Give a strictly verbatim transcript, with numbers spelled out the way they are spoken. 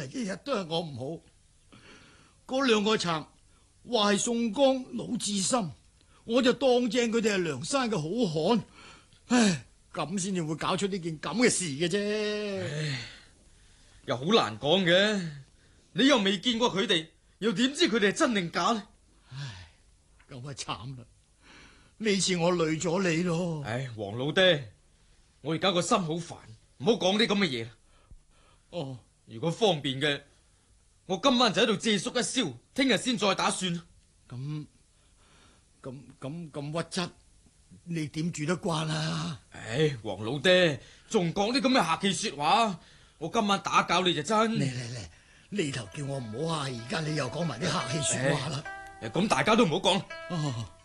日日都係我唔好。嗰兩個賊話係宋江、魯智深，我就當正佢哋係梁山嘅好漢。唉，咁先至會搞出呢件咁嘅事嘅啫。 唉，又好難講嘅。你又未見過佢哋，又點知佢哋係真定假呢？ 唉，咁啊慘啦！呢次我累咗你咯。 唉，黃老爹，我而家個心好煩，唔好講啲咁嘅嘢啦。 哦， 如果方便嘅，我今晚就喺度借宿一宵，聽日先再打算。 咁咁咁咁屈質，你點住得慣啊？ 唉，黃老爹，仲講啲咁嘅客氣說話，我今晚打攪你就真。 嚟嚟嚟，呢頭叫我唔好啊，而家你又講埋啲客氣說話啦。 咁大家都唔好講。 哦。